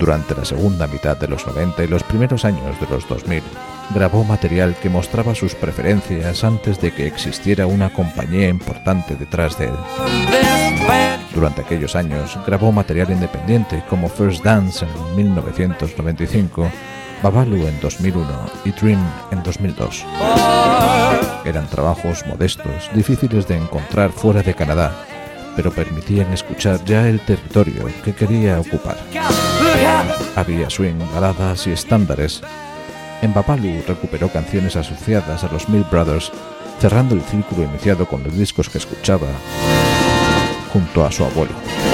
Durante la segunda mitad de los 90 y los primeros años de los 2000, grabó material que mostraba sus preferencias antes de que existiera una compañía importante detrás de él. Durante aquellos años, grabó material independiente como First Dance en 1995, Babalu en 2001 y Dream en 2002. Eran trabajos modestos, difíciles de encontrar fuera de Canadá, pero permitían escuchar ya el territorio que quería ocupar. Había swing, baladas y estándares. En Babalu recuperó canciones asociadas a los Mill Brothers, cerrando el círculo iniciado con los discos que escuchaba junto a su abuelo.